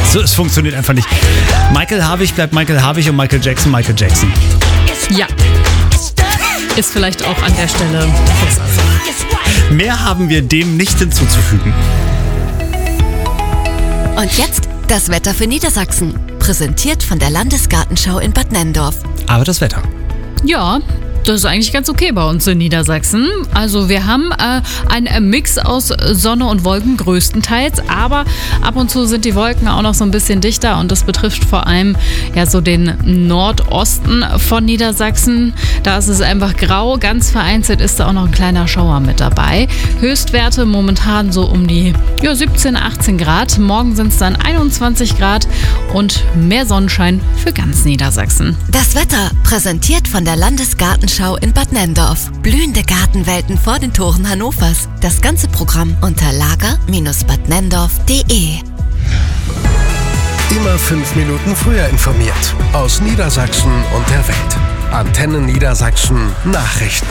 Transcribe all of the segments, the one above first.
Also es funktioniert einfach nicht. Michael Harvig bleibt Michael Harvig und Michael Jackson Michael Jackson. Ja. Ist vielleicht auch an der Stelle. Mehr haben wir dem nicht hinzuzufügen. Und jetzt das Wetter für Niedersachsen. Präsentiert von der Landesgartenschau in Bad Nenndorf. Aber das Wetter. Ja, das ist eigentlich ganz okay bei uns in Niedersachsen. Also wir haben einen Mix aus Sonne und Wolken größtenteils, aber ab und zu sind die Wolken auch noch so ein bisschen dichter und das betrifft vor allem ja so den Nordosten von Niedersachsen. Da ist es einfach grau, ganz vereinzelt ist da auch noch ein kleiner Schauer mit dabei. Höchstwerte momentan so um die 17, 18 Grad. Morgen sind es dann 21 Grad und mehr Sonnenschein für ganz Niedersachsen. Das Wetter präsentiert von der Landesgartenschau in Bad Nenndorf. Blühende Gartenwelten vor den Toren Hannovers. Das ganze Programm unter lager-badnenndorf.de. Immer 5 Minuten früher informiert. Aus Niedersachsen und der Welt. Antenne Niedersachsen Nachrichten.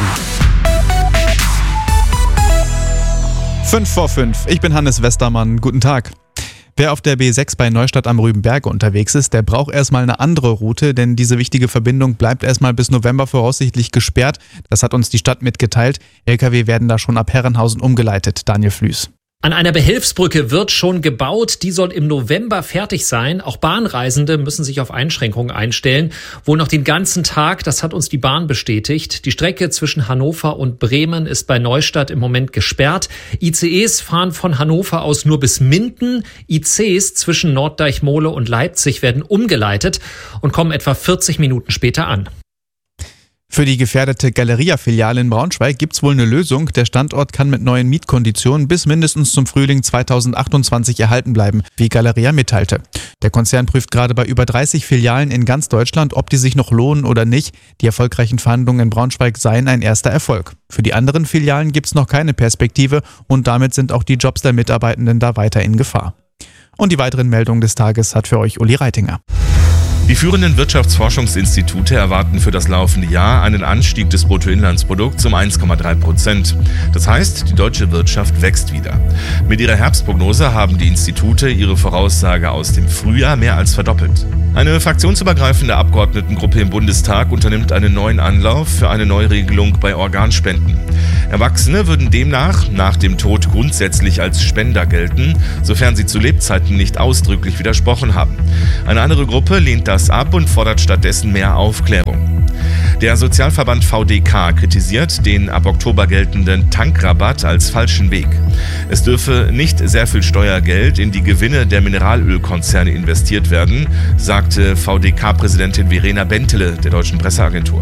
5:05. Ich bin Hannes Westermann. Guten Tag. Wer auf der B6 bei Neustadt am Rübenberge unterwegs ist, der braucht erstmal eine andere Route, denn diese wichtige Verbindung bleibt erstmal bis November voraussichtlich gesperrt. Das hat uns die Stadt mitgeteilt. LKW werden da schon ab Herrenhausen umgeleitet. Daniel Flüß. An einer Behelfsbrücke wird schon gebaut. Die soll im November fertig sein. Auch Bahnreisende müssen sich auf Einschränkungen einstellen. Wohl noch den ganzen Tag, das hat uns die Bahn bestätigt. Die Strecke zwischen Hannover und Bremen ist bei Neustadt im Moment gesperrt. ICEs fahren von Hannover aus nur bis Minden. ICs zwischen Norddeichmole und Leipzig werden umgeleitet und kommen etwa 40 Minuten später an. Für die gefährdete Galeria-Filiale in Braunschweig gibt's wohl eine Lösung. Der Standort kann mit neuen Mietkonditionen bis mindestens zum Frühling 2028 erhalten bleiben, wie Galeria mitteilte. Der Konzern prüft gerade bei über 30 Filialen in ganz Deutschland, ob die sich noch lohnen oder nicht. Die erfolgreichen Verhandlungen in Braunschweig seien ein erster Erfolg. Für die anderen Filialen gibt's noch keine Perspektive und damit sind auch die Jobs der Mitarbeitenden da weiter in Gefahr. Und die weiteren Meldungen des Tages hat für euch Uli Reitinger. Die führenden Wirtschaftsforschungsinstitute erwarten für das laufende Jahr einen Anstieg des Bruttoinlandsprodukts um 1,3%. Das heißt, die deutsche Wirtschaft wächst wieder. Mit ihrer Herbstprognose haben die Institute ihre Voraussage aus dem Frühjahr mehr als verdoppelt. Eine fraktionsübergreifende Abgeordnetengruppe im Bundestag unternimmt einen neuen Anlauf für eine Neuregelung bei Organspenden. Erwachsene würden demnach nach dem Tod grundsätzlich als Spender gelten, sofern sie zu Lebzeiten nicht ausdrücklich widersprochen haben. Eine andere Gruppe lehnt das ab und fordert stattdessen mehr Aufklärung. Der Sozialverband VDK kritisiert den ab Oktober geltenden Tankrabatt als falschen Weg. Es dürfe nicht sehr viel Steuergeld in die Gewinne der Mineralölkonzerne investiert werden, sagte VDK-Präsidentin Verena Bentele der Deutschen Presseagentur.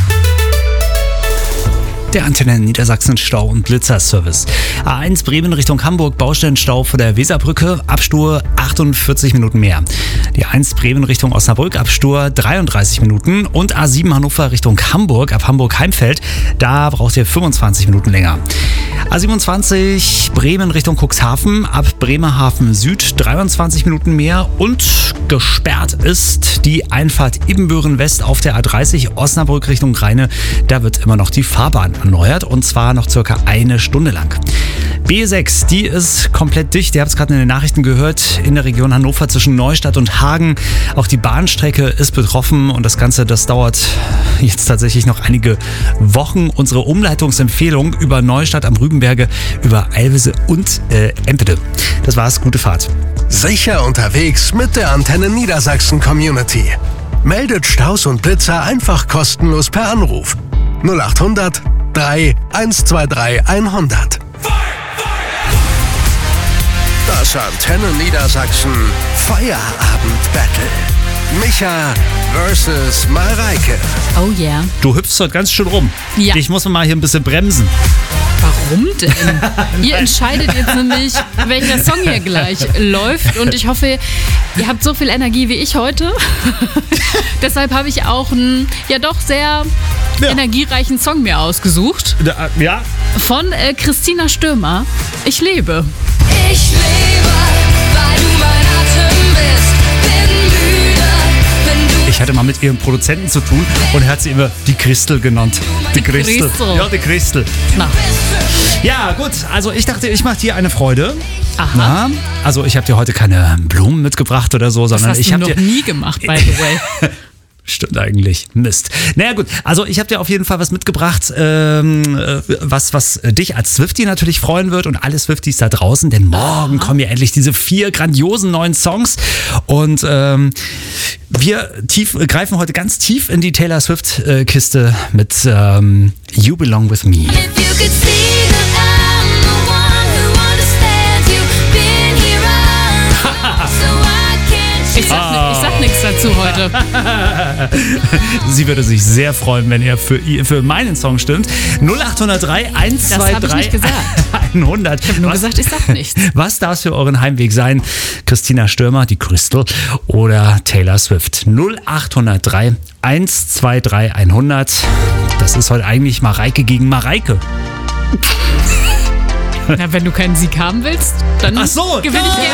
Der Antenne Niedersachsen Stau- und Blitzerservice. A1 Bremen Richtung Hamburg, Baustellenstau vor der Weserbrücke, Abstur 48 Minuten mehr. Die A1 Bremen Richtung Osnabrück, Abstur 33 Minuten und A7 Hannover Richtung Hamburg, ab Hamburg-Heimfeld, da braucht ihr 25 Minuten länger. A27 Bremen Richtung Cuxhaven, ab Bremerhaven Süd 23 Minuten mehr und gesperrt ist die Einfahrt Ibbenbüren West auf der A30 Osnabrück Richtung Rheine. Da wird immer noch die Fahrbahn erneuert und zwar noch circa eine Stunde lang. B6, die ist komplett dicht. Ihr habt es gerade in den Nachrichten gehört, in der Region Hannover zwischen Neustadt und Hagen. Auch die Bahnstrecke ist betroffen und das Ganze, das dauert jetzt tatsächlich noch einige Wochen. Unsere Umleitungsempfehlung über Neustadt am Rübenberge, über Eilwisse und Empede. Das war's, gute Fahrt. Sicher unterwegs mit der Antenne Niedersachsen Community. Meldet Staus und Blitzer einfach kostenlos per Anruf. 0800 3 123 100. Das Antenne Niedersachsen Feierabend-Battle. Micha versus Mareike. Oh yeah. Du hüpfst heute ganz schön rum. Ja. Dich muss man mal hier ein bisschen bremsen. Warum denn? Ihr entscheidet jetzt nämlich, welcher Song hier gleich läuft und ich hoffe, ihr habt so viel Energie wie ich heute. Deshalb habe ich auch einen ja doch sehr energiereichen Song mir ausgesucht. Ja. Von Christina Stürmer. Ich lebe. Ich lebe, weil du mein Atem bist. Bin müde, wenn du... Ich hatte mal mit ihrem Produzenten zu tun und er hat sie immer die Christel genannt. Die Christel. Ja, die Christel. Na. Ja, gut. Also ich dachte, ich mache dir eine Freude. Aha. Na, also ich habe dir heute keine Blumen mitgebracht oder so, Das sondern hast ich du habe noch dir... nie gemacht, by the way. Stimmt eigentlich. Mist. Naja gut, also ich habe dir auf jeden Fall was mitgebracht, was dich als Swiftie natürlich freuen wird und alle Swifties da draußen, denn morgen kommen ja endlich diese 4 grandiosen neuen Songs und wir greifen heute ganz tief in die Taylor Swift-Kiste mit You Belong With Me. If you could see that I'm the one who understands you, been here all so I can't Ich sag nichts dazu heute. Sie würde sich sehr freuen, wenn ihr für meinen Song stimmt. 0803 123 Das hab ich nicht gesagt. 100. Ich habe nur gesagt, ich sag nichts. Was darf es für euren Heimweg sein? Christina Stürmer, die Crystal oder Taylor Swift? 0803 123 100. Das ist heute eigentlich Mareike gegen Mareike. Na, wenn du keinen Sieg haben willst, dann Ach so. gewinne ich gerne.